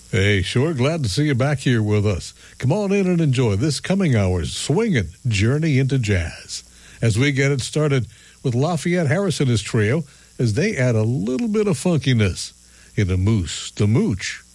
Hey, sure glad to see you back here with us. Come on in and enjoy this coming hour's swinging journey into jazz as we get it started with Lafayette Harris and his trio as they add a little bit of funkiness in a Moose to Mooch.